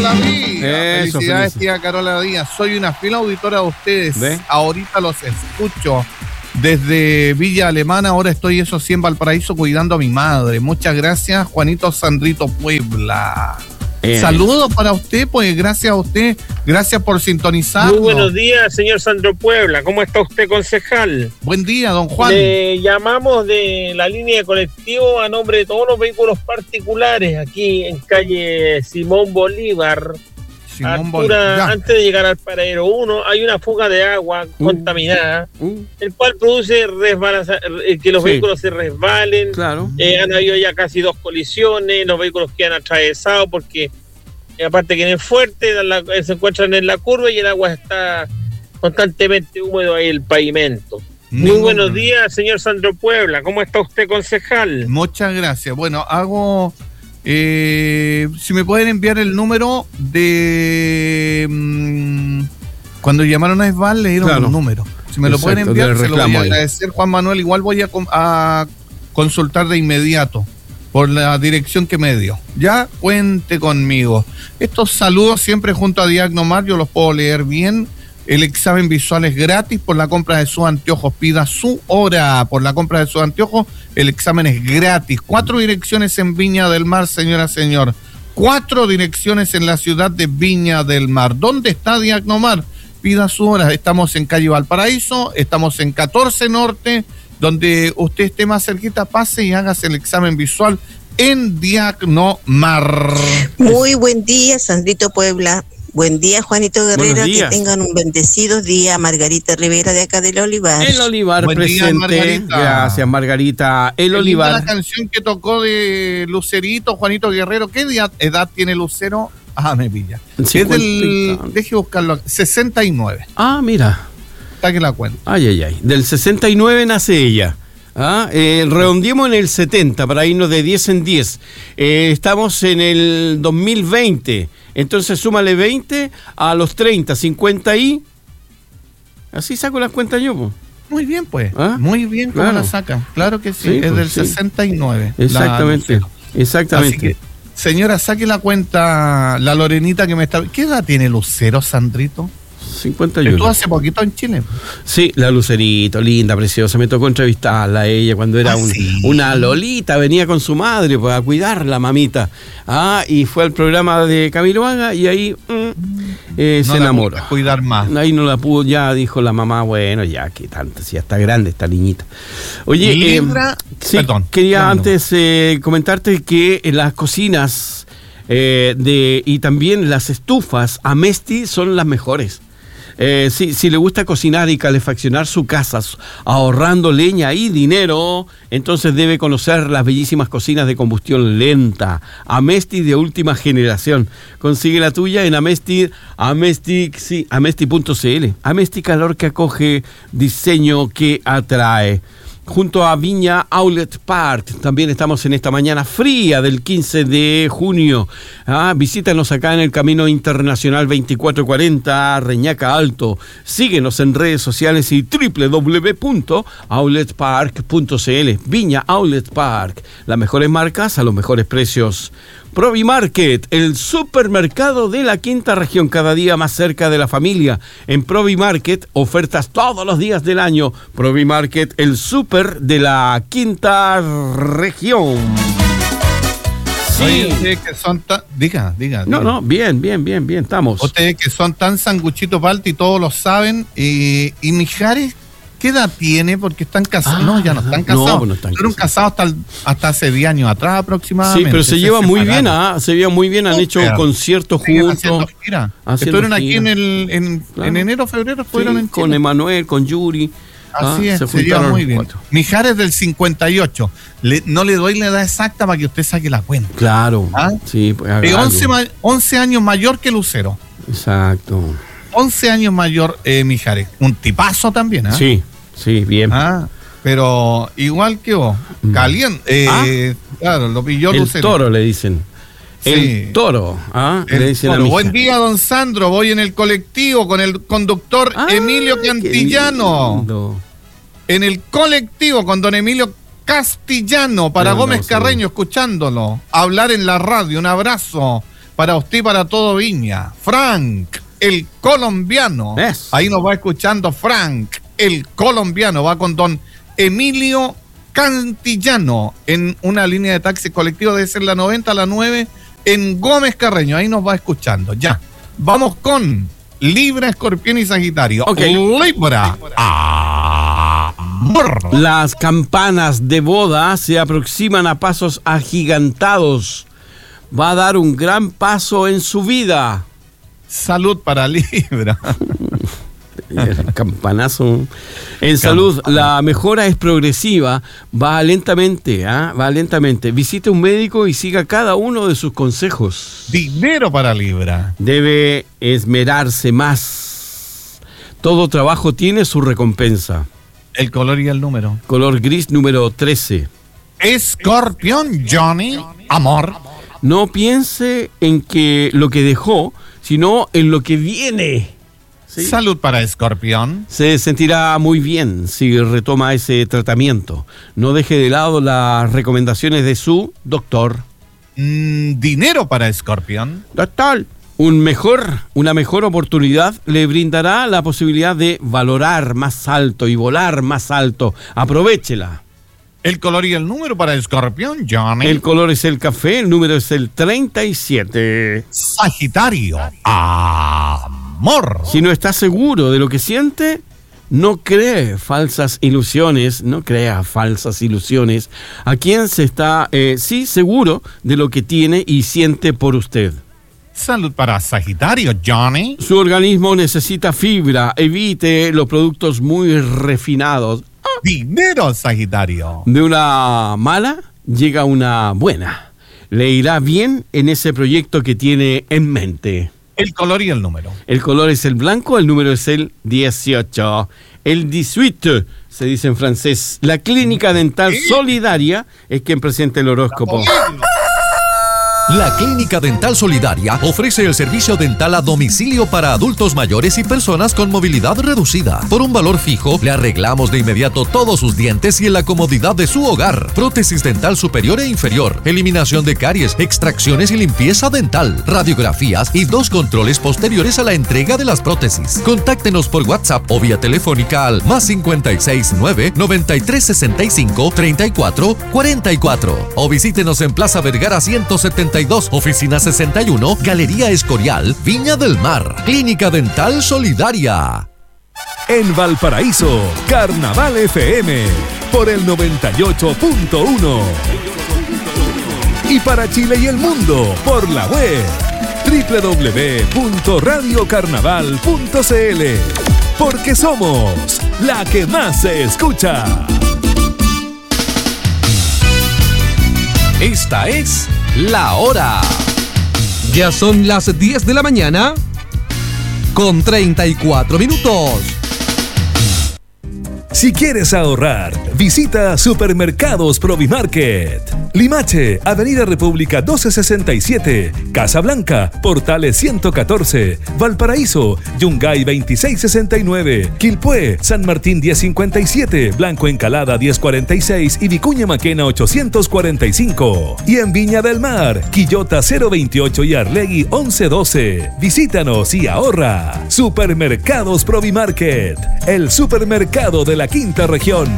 Carola Díaz. Eso, Felicidades, feliz. tía Carola Díaz. Soy una fiel auditora de ustedes. ¿Ve? Ahorita los escucho desde Villa Alemana. Ahora estoy, eso sí, en Valparaíso cuidando a mi madre. Muchas gracias, Juanito Sandrito Puebla. Saludos para usted, pues gracias a usted. Gracias por sintonizar. Muy buenos días, señor Sandro Puebla. ¿Cómo está usted, concejal? Buen día, don Juan. Le llamamos de la línea de colectivo a nombre de todos los vehículos particulares aquí en calle Simón Bolívar. Antes de llegar al paradero 1 hay una fuga de agua contaminada, el cual produce que los vehículos se resbalen. Claro. Han habido ya casi 2 colisiones, los vehículos quedan atravesados porque aparte que vienen fuertes, se encuentran en la curva y el agua está constantemente húmedo ahí el pavimento. Muy buenos días, señor Sandro Puebla. ¿Cómo está usted, concejal? Muchas gracias. Bueno, hago... si me pueden enviar el número de... cuando llamaron a Esval, le dieron un número. Si me lo pueden enviar, se lo voy a agradecer, Juan Manuel. Igual voy a consultar de inmediato por la dirección que me dio. Ya cuente conmigo. Estos saludos siempre junto a Diagnomar, yo los puedo leer bien. El examen visual es gratis por la compra de sus anteojos. Pida su hora por la compra de sus anteojos. El examen es gratis. 4 direcciones en Viña del Mar, señora, señor. 4 direcciones en la ciudad de Viña del Mar. ¿Dónde está Diagnomar? Pida su hora. Estamos en calle Valparaíso, estamos en 14 Norte. Donde usted esté más cerquita, pase y hágase el examen visual en Diagnomar. Muy buen día, Sandrito Puebla. Buen día, Juanito Guerrero. Que tengan un bendecido día. Margarita Rivera, de acá del Olivar. El Olivar buen presente. Día, Margarita. Gracias, Margarita. El Olivar. La canción que tocó de Lucerito, Juanito Guerrero. ¿Qué edad tiene Lucero? Ah, me pilla. Es del... Deje buscarlo. 69. Ah, mira. Está que la cuenta. Ay. Del 69 nace ella. Redondeemos en el 70 para irnos de 10 en 10. Estamos en el 2020. Entonces súmale 20 a los 30, 50 y... Así saco las cuentas yo, pues. Muy bien, pues. Muy bien, ¿cómo la saca? Claro que sí, es del 69. Exactamente, exactamente. Así que, señora, saque la cuenta, la Lorenita que me está... ¿Qué edad tiene Lucero, Sandrito? 51. Estuvo hace poquito en Chile. Sí, la Lucerito, linda, preciosa. Me tocó entrevistarla a ella cuando era una lolita. Venía con su madre pues, a cuidarla, mamita. Y fue al programa de Camilo Haga y ahí se enamoró. No la pudo cuidar más. Ahí no la pudo, ya dijo la mamá, bueno, ya que tanto, si ya está grande esta niñita. Oye, sí, perdón, quería antes comentarte que las cocinas y también las estufas Amesti son las mejores. Si le gusta cocinar y calefaccionar su casa ahorrando leña y dinero, entonces debe conocer las bellísimas cocinas de combustión lenta Amesti de última generación. Consigue la tuya en Amesti.cl. Amesti, calor que acoge, diseño que atrae. Junto a Viña Outlet Park, también estamos en esta mañana fría del 15 de junio. Visítanos acá en el Camino Internacional 2440, Reñaca Alto. Síguenos en redes sociales y www.outletpark.cl. Viña Outlet Park, las mejores marcas a los mejores precios. Provimarket, el supermercado de la quinta región, cada día más cerca de la familia. En Provimarket, ofertas todos los días del año. Provimarket, el super de la quinta región. Sí. Oye, ustedes que son tan... Diga. No, bien, estamos. Ustedes que son tan sanguchitos palti y todos lo saben. Y Mijares, ¿qué edad tiene? Porque están casados. No, ya no están casados. No están casados hasta hace 10 años atrás aproximadamente. Sí, pero se llevan muy bien, se llevan muy bien, han hecho conciertos juntos. Estuvieron aquí en enero, febrero, fueron en Chile. Con Emanuel, con Yuri. Así es, se llevan muy bien. Mijares del 58. No le doy la edad exacta para que usted saque la cuenta. Claro. Sí, pues 11 años mayor que Lucero. Exacto. 11 años mayor Mijares. Un tipazo también, Sí, bien. Pero igual que vos. Caliente. Claro, lo pilló el Lucero. Toro le dicen. El Toro. Le dicen toro. Buen día, don Sandro. Voy en el colectivo con el conductor Emilio Cantillano. En el colectivo con don Emilio Castillano para Gómez Carreño, escuchándolo. Hablar en la radio. Un abrazo para usted y para todo Viña. Frank, el colombiano. Ahí nos va escuchando Frank, el colombiano. Va con don Emilio Cantillano en una línea de taxi colectivo, debe ser la 90 a la 9 en Gómez Carreño. Ahí nos va escuchando. Ya. Vamos con Libra, Escorpión y Sagitario. Okay. Libra. Las campanas de boda se aproximan a pasos agigantados. Va a dar un gran paso en su vida. Salud para Libra. El campanazo. En salud, la mejora es progresiva. Va lentamente, va lentamente. Visite un médico y siga cada uno de sus consejos. Dinero para Libra. Debe esmerarse más. Todo trabajo tiene su recompensa. El color y el número. Color gris número 13. Escorpión, Johnny, amor. No piense en lo que dejó, sino en lo que viene. ¿Sí? Salud para Escorpión. Se sentirá muy bien si retoma ese tratamiento. No deje de lado las recomendaciones de su doctor. Dinero para Escorpión. Doctor, una mejor oportunidad le brindará la posibilidad de valorar más alto y volar más alto. Aprovéchela. El color y el número para Escorpión, Johnny. El color es el café, el número es el 37. Sagitario, amor. Si no está seguro de lo que siente, no crea falsas ilusiones. A quien se está, seguro de lo que tiene y siente por usted. Salud para Sagitario, Johnny. Su organismo necesita fibra. Evite los productos muy refinados. Dinero, Sagitario. De una mala llega una buena. Le irá bien en ese proyecto que tiene en mente. El color y el número. El color es el blanco, el número es el 18. El 18, se dice en francés. La Clínica Dental Solidaria es quien presenta el horóscopo. La Clínica Dental Solidaria ofrece el servicio dental a domicilio para adultos mayores y personas con movilidad reducida. Por un valor fijo, le arreglamos de inmediato todos sus dientes y en la comodidad de su hogar. Prótesis dental superior e inferior, eliminación de caries, extracciones y limpieza dental, radiografías y 2 controles posteriores a la entrega de las prótesis. Contáctenos por WhatsApp o vía telefónica al +56 9 93 65 34 44 o visítenos en Plaza Vergara 172, Oficina 61, Galería Escorial, Viña del Mar. Clínica Dental Solidaria. En Valparaíso, Carnaval FM por el 98.1. Y para Chile y el mundo por la web www.radiocarnaval.cl. Porque somos la que más se escucha. Esta es La Hora. Ya son las 10 de la mañana con 34 minutos. Si quieres ahorrar, visita Supermercados Provimarket. Limache, Avenida República 1267, Casablanca, Portales 114, Valparaíso, Yungay 2669, Quilpué, San Martín 1057, Blanco Encalada 1046 y Vicuña Maquena 845. Y en Viña del Mar, Quillota 028 y Arlegui 1112. Visítanos y ahorra. Supermercados Provimarket, el supermercado de la quinta región.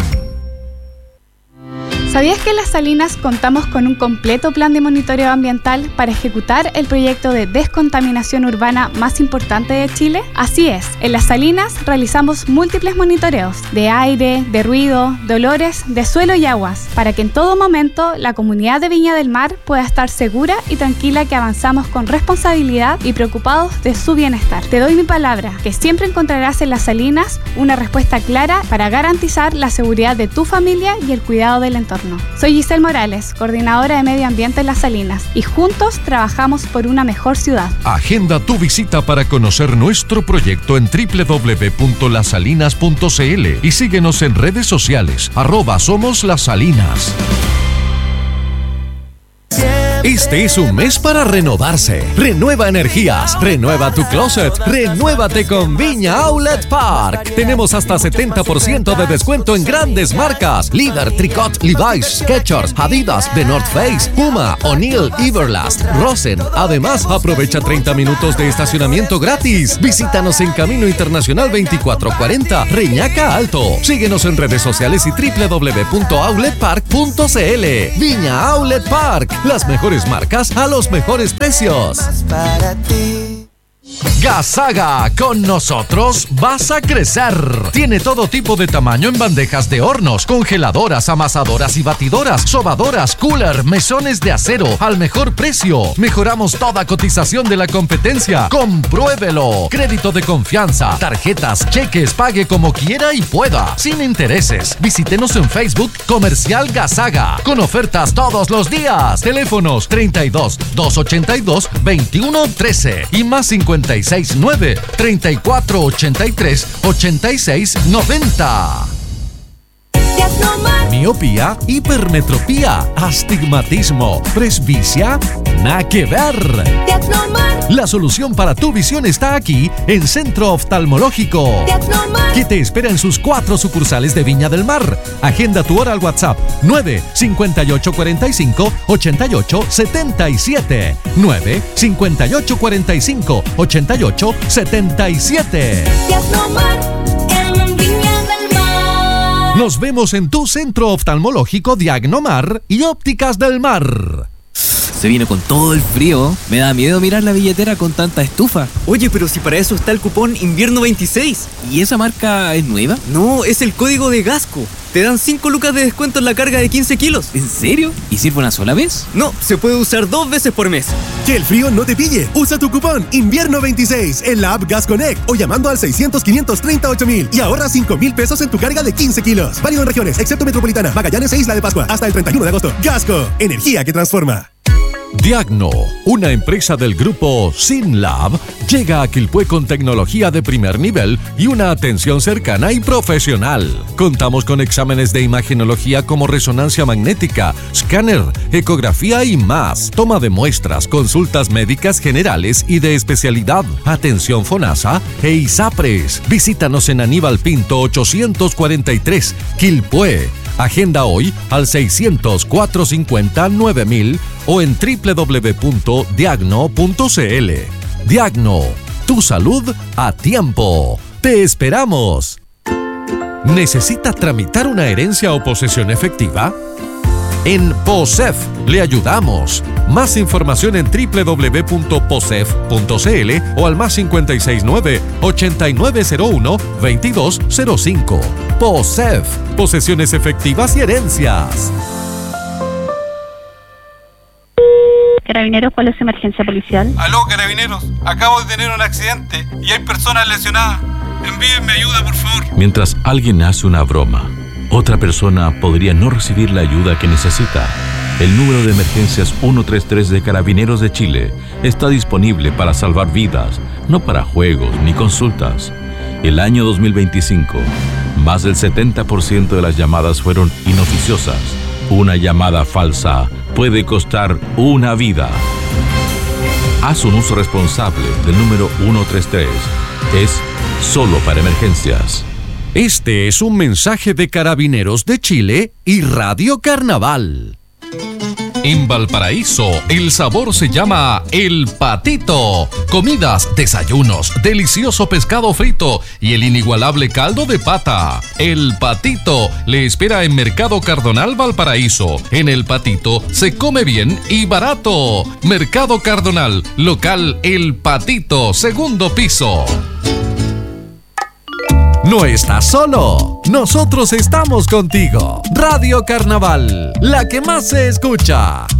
¿Sabías que en Las Salinas contamos con un completo plan de monitoreo ambiental para ejecutar el proyecto de descontaminación urbana más importante de Chile? Así es, en Las Salinas realizamos múltiples monitoreos de aire, de ruido, de olores, de suelo y aguas, para que en todo momento la comunidad de Viña del Mar pueda estar segura y tranquila que avanzamos con responsabilidad y preocupados de su bienestar. Te doy mi palabra, que siempre encontrarás en Las Salinas una respuesta clara para garantizar la seguridad de tu familia y el cuidado del entorno. Soy Giselle Morales, coordinadora de Medio Ambiente en Las Salinas, y juntos trabajamos por una mejor ciudad. Agenda tu visita para conocer nuestro proyecto en www.lasalinas.cl y síguenos en redes sociales, @somoslasalinas. Este es un mes para renovarse. Renueva energías, renueva tu closet, renuévate con Viña Outlet Park. Tenemos hasta 70% de descuento en grandes marcas: Líder, Tricot, Levi's, Skechers, Adidas, The North Face, Puma, O'Neill, Everlast, Rosen. Además, aprovecha 30 minutos de estacionamiento gratis. Visítanos en Camino Internacional 2440, Reñaca Alto. Síguenos en redes sociales y www.outletpark.cl. Viña Outlet Park, las mejores marcas a los mejores precios. Gasaga, con nosotros vas a crecer. Tiene todo tipo de tamaño en bandejas de hornos, congeladoras, amasadoras y batidoras, sobadoras, cooler, mesones de acero al mejor precio. Mejoramos toda cotización de la competencia. Compruébelo. Crédito de confianza, tarjetas, cheques, pague como quiera y pueda, sin intereses. Visítenos en Facebook Comercial Gasaga, con ofertas todos los días. Teléfonos 32 282 2113 y más 569 3483 8690. Miopía, hipermetropía, astigmatismo, presbicia, nada que ver. La solución para tu visión está aquí en Centro Oftalmológico, que te espera en sus 4 sucursales de Viña del Mar. Agenda tu hora al WhatsApp 95845 8877 95845 8877. Nos vemos en tu centro oftalmológico Diagnomar y Ópticas del Mar. Se viene con todo el frío. Me da miedo mirar la billetera con tanta estufa. Oye, pero si para eso está el cupón Invierno 26. ¿Y esa marca es nueva? No, es el código de Gasco. Te dan 5 lucas de descuento en la carga de 15 kilos. ¿En serio? ¿Y sirve una sola vez? No, se puede usar 2 veces por mes. Que el frío no te pille. Usa tu cupón Invierno 26 en la app Gas Connect o llamando al 600-538-000 y ahorra 5,000 pesos en tu carga de 15 kilos. Válido en regiones, excepto Metropolitana, Magallanes e Isla de Pascua, hasta el 31 de agosto. Gasco, energía que transforma. Diagno, una empresa del grupo SynLab, llega a Quilpué con tecnología de primer nivel y una atención cercana y profesional. Contamos con exámenes de imagenología como resonancia magnética, escáner, ecografía y más. Toma de muestras, consultas médicas generales y de especialidad, atención FONASA e ISAPRES. Visítanos en Aníbal Pinto 843, Quilpué. Agenda hoy al 600-450-9000 o en www.diagno.cl. Diagno, tu salud a tiempo. ¡Te esperamos! ¿Necesita tramitar una herencia o posesión efectiva? En POSEF le ayudamos. Más información en www.posef.cl o al más 569-8901-2205. POSEF, posesiones efectivas y herencias. Carabineros, ¿cuál es su emergencia policial? Aló, Carabineros, acabo de tener un accidente y hay personas lesionadas. Envíenme ayuda, por favor. Mientras alguien hace una broma, otra persona podría no recibir la ayuda que necesita. El número de emergencias 133 de Carabineros de Chile está disponible para salvar vidas, no para juegos ni consultas. El año 2025, más del 70% de las llamadas fueron inoficiosas. Una llamada falsa puede costar una vida. Haz un uso responsable del número 133. Es solo para emergencias. Este es un mensaje de Carabineros de Chile y Radio Carnaval. En Valparaíso, el sabor se llama El Patito. Comidas, desayunos, delicioso pescado frito y el inigualable caldo de pata. El Patito le espera en Mercado Cardonal Valparaíso. En El Patito se come bien y barato. Mercado Cardonal, local El Patito, segundo piso. No estás solo. Nosotros estamos contigo. Radio Carnaval, la que más se escucha.